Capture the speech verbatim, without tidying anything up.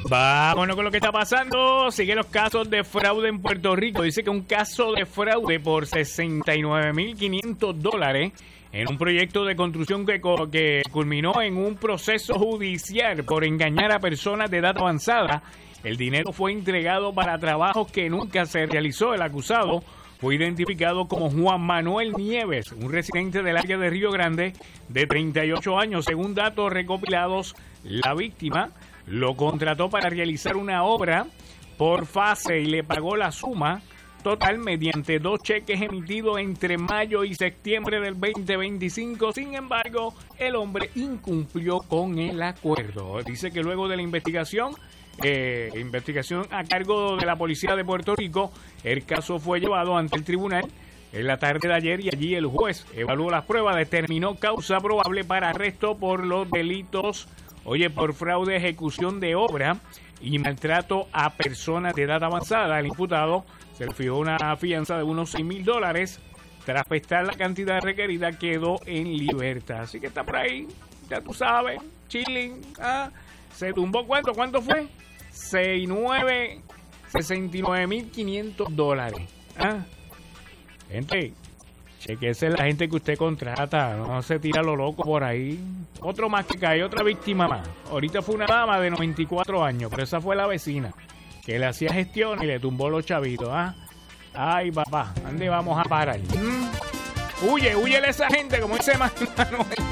Vámonos con lo que está pasando. Sigue los casos de fraude en Puerto Rico. Dice que un caso de fraude por sesenta y nueve mil quinientos dólares en un proyecto de construcción que, que culminó en un proceso judicial por engañar a personas de edad avanzada. El dinero fue entregado para trabajos que nunca se realizó. El acusado fue identificado como Juan Manuel Nieves, un residente del área de Río Grande de treinta y ocho años. Según datos recopilados, la víctima lo contrató para realizar una obra por fase y le pagó la suma total mediante dos cheques emitidos entre mayo y septiembre del veinte veinticinco. Sin embargo, el hombre incumplió con el acuerdo. Dice que luego de la investigación, eh, investigación a cargo de la Policía de Puerto Rico, el caso fue llevado ante el tribunal en la tarde de ayer y allí el juez evaluó las pruebas, determinó causa probable para arresto por los delitos, oye, por fraude, ejecución de obra y maltrato a personas de edad avanzada. El imputado se le fijó una fianza de unos seis mil dólares. Tras prestar la cantidad requerida, quedó en libertad. Así que está por ahí, ya tú sabes, chilling. ¿Ah? Se tumbó, ¿cuánto? ¿Cuánto fue? sesenta y nueve mil quinientos dólares. ¿Ah? Gente, chequese la gente que usted contrata, no se tira lo loco por ahí. Otro más que cae, otra víctima más. Ahorita fue una dama de noventa y cuatro años, pero esa fue la vecina que le hacía gestión y le tumbó los chavitos. ¿Ah? Ay, papá, ¿dónde vamos a parar? ¿Mm? Huye, huye a esa gente, como dice Manuel.